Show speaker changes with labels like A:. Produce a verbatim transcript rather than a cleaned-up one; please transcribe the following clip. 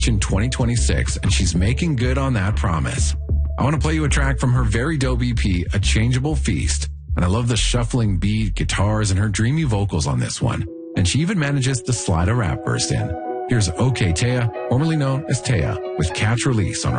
A: in twenty twenty-six, and she's making good on that promise. I want to play you a track from her very dope E P, A Changeable Feast, and I love the shuffling beat, guitars, and her dreamy vocals on this one. And she even manages to slide a rap verse in. Here's OK Taya, formerly known as Taya, with Catch Release on